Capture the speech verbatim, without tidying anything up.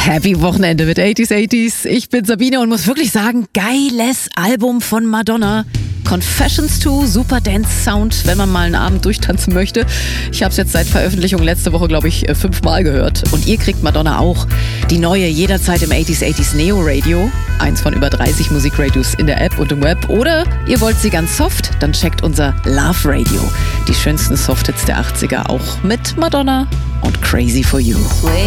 Happy Wochenende mit achtziger achtziger. Ich bin Sabine und muss wirklich sagen, geiles Album von Madonna. Confessions to Super Dance Sound, wenn man mal einen Abend durchtanzen möchte. Ich habe es jetzt seit Veröffentlichung letzte Woche, glaube ich, fünfmal gehört. Und ihr kriegt Madonna auch. Die neue jederzeit im achtziger achtziger Neo Radio. Eins von über dreißig Musikradios in der App und im Web. Oder ihr wollt sie ganz soft, dann checkt unser Love Radio. Die schönsten Softhits der achtziger auch mit Madonna und Crazy for You.